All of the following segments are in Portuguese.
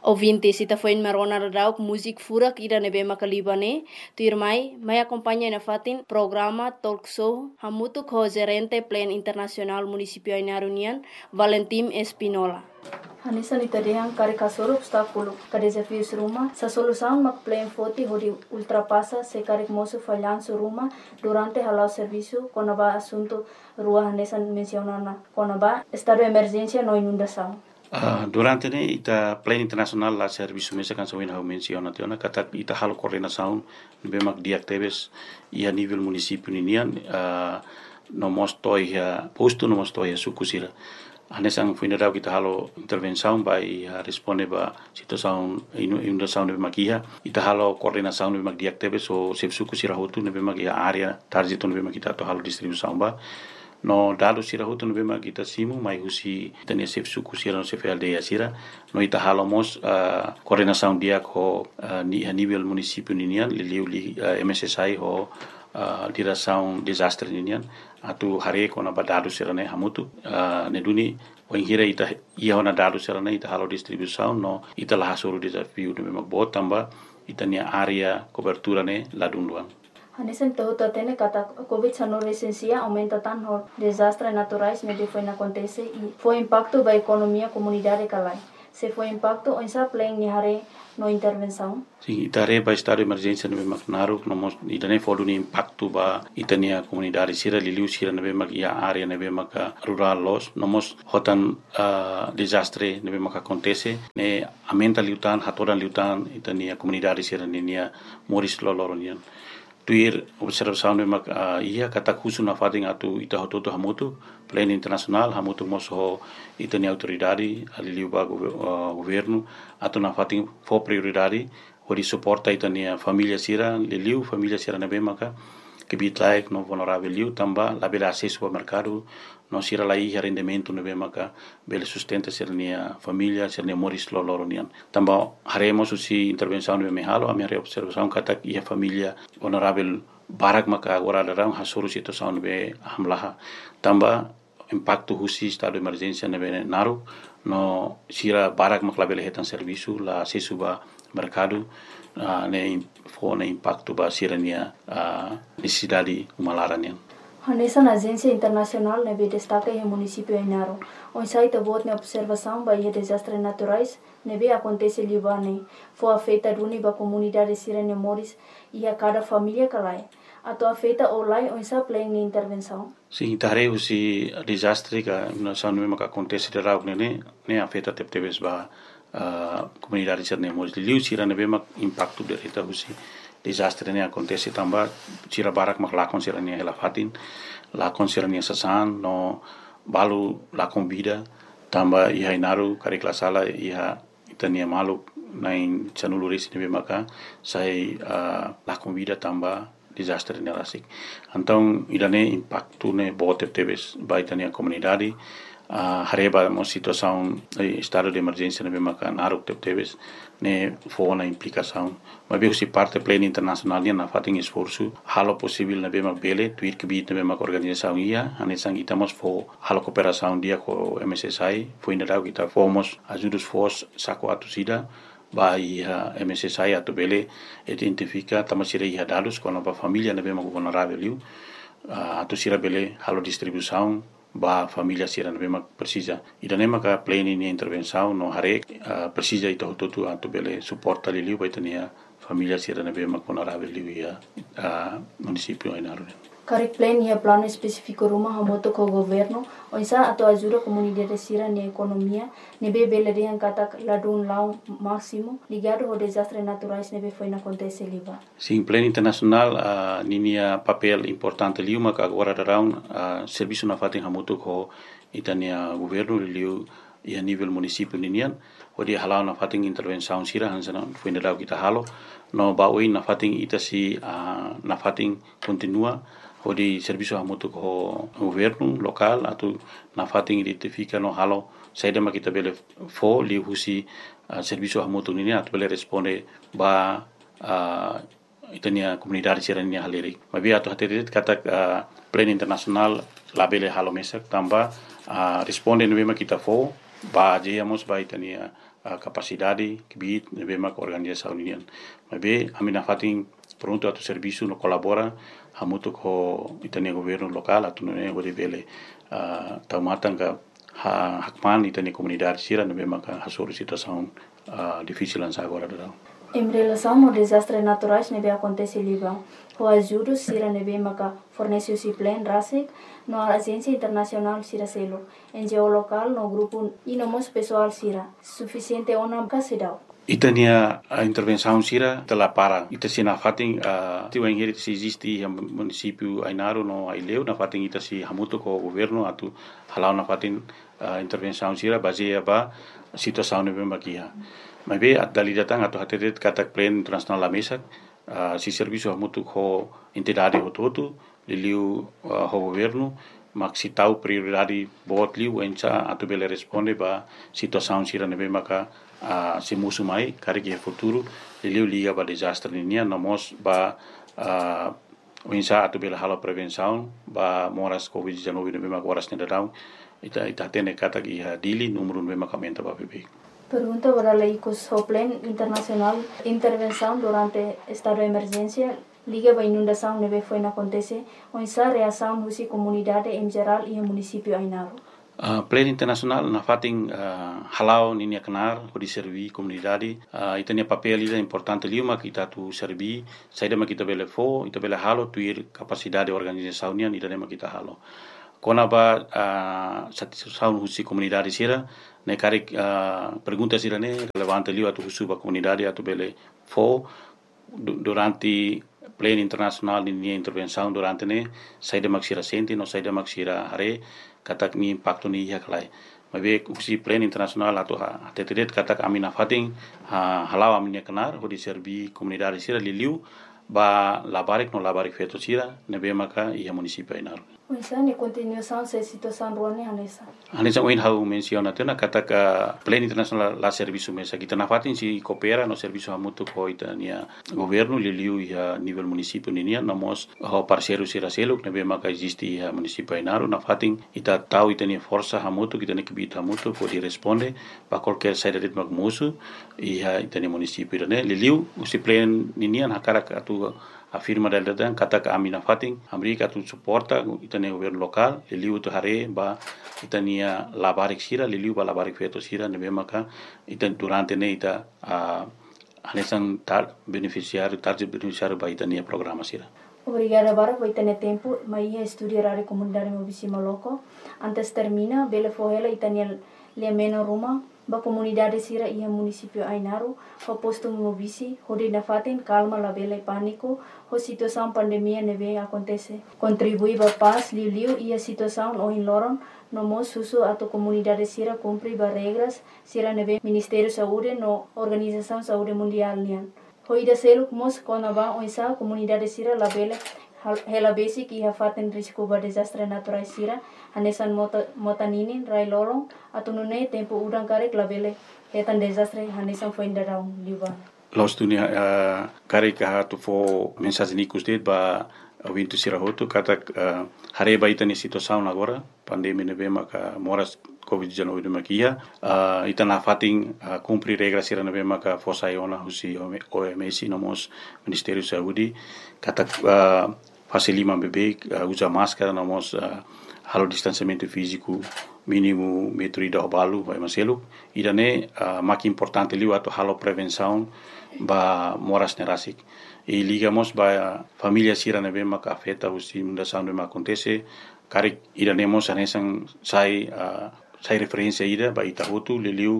Ouvintes, ita foi marona radauk musik furak ida nebe makalibane, tu irmai, mai acompanha na fatin programa talk show, hamutu ko gerente plan internasional municipio Inarunian, Valentim Espinola. Hanisa ni tadehang kari kasoro obstáculo, ka desafios ruma, sa solução mak plan foti hodi ultrapassa se kari moço falhanço ruma durante halau serviço, konaba assunto rua hanesa mencionana, konaba estado de emergência no inundação. Durante ita plan internasional la serviço mesa kan sawin hau menciona tiona kata ita halo coordenação bemak diactebes ia nível município ninian no mostoi posto no mostoi sukusira anesang funeral kita halo intervenção vai responde ba situação inundação bemak ia ita halo coordenação bemak diactebes o sef sukusira hotu bemak ia area target bemak kita to halo distribuição ba no dado sira hutu no bema kita simu mai husi tenia sef suku sira no sef aldea sira no ita halomos coordenação dia ko ni a nível município ninian li MSSI ho direção desastre ninian atu hare ko na badado sira ne hamutu ne duni wengira ita ia na dado sira ne ita halo distribuição no ita la hasuru desafio no bema botamba ita nia area cobertura ne ladunduan. Hanesen tahu tatene kata COVID-19 resensia aumenta tanto desastres naturais ne foi na acontece e foi impacto ba economia comunidade kalai. Se foi impacto onsa plan ni hare no intervenção. Sim, itare ba estado de emergência no maknaru no mos itane fodu ni impacto ba itania comunidade sira liliu sira ne mak ia area ne mak rural los no mos hotan desastre ne mak acontece ne aumenta liutan hatoran liutan itania comunidade sira nia moris loloronian. Tuir observação mak ia kata khusu na fading atu ita hototo hamutu plan internasional hamutu moso itani autoridade aliliu ba governo atu na fading fo prioridade hori suporta itania família sira liliu família sira na bemaka que bitlaik no vulnerável liu tamba la bela acesso ao mercado no sira la ia rendimento no bemaka bela sustenta sira nia família sira nia moris loloronian tamba haremos usi intervenção no mehalo a minha observação kata ia família vulnerável barak maka agora darang hasuru situação no be hamlaha tamba impacto husi estado de emergência no be naru no sira barak maka la bela hetan serviço la acesso ba mercado ne fone impacto ba sirania necessidade umalaranian. Hanesa na agência internacional nebe destaca em município Inaro. On site bot ne observação ba desastres naturais nebe acontece Libane. Foi afeta duni ba comunidade sirene moris e a cada família calai. Ato afeta olai on sa plan ni intervenção. Sim, tare usi desastre ka na sanu me acontece de rau ne afeta teptebes ba comunidade sirene moris liu sira nebe mak impacto de reta usi desastre ne acontece tamba sira barak mak lakon sira ne elafatin lakon sira ne sasan no balu lakon vida tamba iha inaru karikla sala iha itania malu nain chanulu resi ne maka sai lakon vida tamba desastre ne rasik então idane impacto ne bote tebes baitania comunidade hareba mo situação estado de emergência ne maka naruk tebes ne fona implicação mas bem se parte plena internacional na fating esforço halo possível na bema bele tuir que bit na bema organização ia anesang itamos fo halo cooperação dia com MSSI foi ainda kita fomos ajudos fos saco atusida vai MSSI atu bele identifica tamasira ia dados com a família na bema vulnerável atusira bele halo distribuição ba família sira na bema precisa idane maka plane ni intervenção no hare precisa ito tutu atu bele suporta liliu baitania família sira na bema vulnerável ia município Inaro. Karik plan ia plano específico rumah hamoto ko governo onsa atau ajuda comunidade sira ni economia nebe bele yang kata ladun lau máximo ligado ao desastres naturais nebe foi na acontece liba. Sim, plan internacional ninia papel importante liu maka agora darão serviço na fatin hamoto ko itania governo liu ia nível município ninian odi halau na fatin intervenção sira hansana foi na kita halo no baui na fatin itasi na fatin continua odi serviço hamoto ko governo local atu na fatin identifica no halo saida ma kita bele fo li husi serviço hamoto nini atu bele responde ba itania comunidade sirania haleri mabi atu haterit kata plan internasional labele halo mesak tamba responde no bema kita fo ba jeyamos ba itania capacidade que bit bema ka organização unian mas be amina fatin pronto atu serviço no colabora hamutu ko itania governo local atu ne gode bele taumatanga hakman itania comunidade sira ne bema ka hasoro situação difícil agora da. Em relação ao desastre naturais que acontece em Líbano, o ajuda Sira nebe maka fornece o plan RASEC no agência internacional Sira Selo, em geolocal no grupo e no mos pessoal Sira, suficiente ona casidau. Itania a intervenção Sira tela para ita sina fating tiu engeri se existe município Ainaro no Aileu na fating ita si hamuto ko governo atu halau na fating intervenção Sira baseia ba situação nebe makia. Mas be dali datang atau hatetet katak plan internasional la mesa si serviço hamutu ko entidade hototu liliu ho governo mak si tau prioridade bot liu enca atu bele responde ba situação sira nebe maka si musu mai kari ke futuro liliu liga ba desastre ninia nomos ba enca atu bele hala prevenção ba moras covid-19 nebe maka horas nedadau ita tene katak iha dili número nebe maka menta ba bebe. Pergunta para o Plan Internacional Intervenção durante estado de emergência liga a inundação neve foi na acontece onde a reação da comunidade em geral e o município Ainaro. Plan Internacional na fating halau ninia kenar ko di servi comunidade itania papel ida importante liuma kita tu servi saida ma kita bele fo ita bele halo tuir capacidade organização nia ida ma kita halo kona ba satisfação husi comunidade sira ne karik pergunta sira ne relevante liu atu husu ba comunidade atu bele fo durante plan internacional ni intervenção durante ne saida maksira senti no saida maksira hare katak ni impacto ni ya kalai mabe husi plan internacional atu tetet katak amina fating halau aminia kenar ho di servi comunidade sira liu ba labarik no labarik feto sira nebe maka ia município Ainaro. Então, em continuação, essa situação ruim Hanessa. Hanessa oin hau menciona tena kata ka plan internacional la serviço mesa kita na fatin si coopera no serviço hamutu ko itania governo liliu ia nível município ninia namos ho parceiro sira seluk nebe maka existe ia município Ainaro na fatin ita tau itania força hamutu kita ne kibita hamutu ko di responde ba qualquer saída de magmusu ia itania município ne liliu usi plan ninia na cara atu afirma del dan kata ka amina fating amerika tu suporta itania governo local liliu tu hare ba itania labarik sira liliu ba labarik feto sira nebe maka itan durante ne ita anesan tar beneficiário ba itania programa sira. Obrigada para por ter tempo, mas ia estudar a comunidade Mobisima Loco. Antes termina, bele fohela itania lemeno Roma, ba comunidade sira ia município Ainaro, ho posto Mobisi, hode na faten calma la bele pânico, ho situação pandemia neve acontece. Contribui ba paz liu ia situação o in loron, no mos susu ato comunidade sira cumpri ba regras sira neve Ministério Saúde no Organização Saúde Mundial nian. Hoida seluk mos kona ba oisa comunidade sira la bele hela basic iha faten risiko ba desastre natural sira hanesan motaninin rai lorong atunune tempo udang karek la bele hetan desastre hanesan foi indarau liba. Los dunia karek ha tu fo mensagem nikus det ba wintu sira hotu kata hare ba itani situação agora pandemia nebe maka moras COVID-19 de makia itana fating cumprir regras sira nebe maka fosa iona husi OMS nomos Ministério Saúde kata fase 5 bebê usa máscara nomos halo distanciamento físico mínimo metro e balu vai maselu idane mak importante liu ato halo prevenção ba moras nerasik e ligamos ba família sira nebe maka afeta husi mundação de acontece karik idanemos anesan sai referência ida ba itahutu liliu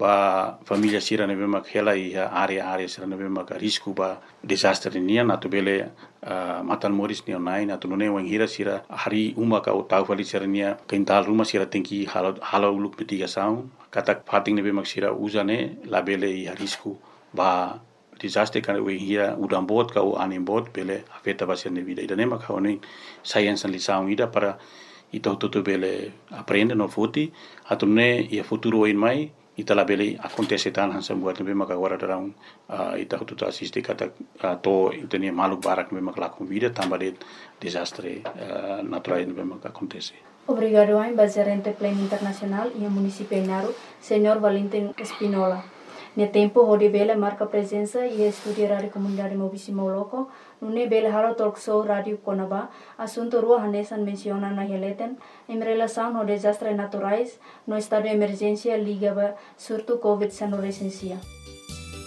ba família sira nebe mak hela ia area sira nebe mak risco ba desastre nian atu bele matan moris ni online atu none wang hira sira hari uma ka utau fali sira nia kental rumah sira tengki halo uluk mitigação katak fating nebe mak sira usane la bele ia risco ba desastre kan we hira udam bot ka u animbot bele afeta ba sira vida ida nema ka oni science lição ida para ito bele aprende no futi atune ia futuro in mai ita la bele acontece tan hansa buat nebe maka agora darang ita tu assiste kata to itania maluk barak nebe maka la vida tamba de desastre natural nebe maka acontece. Obrigado a Gerente Pleno Internacional e Município Inaru, Senhor Valentim Espinola. No tempo, onde bela marca presença e estudar a comunidade Mobissimo Loco, no bela halo talk show Rádio Conaba, assunto rua hanesan menciona na releten, em relação ao desastres naturais, no estado de emergência ligava surto Covid-19 licencia.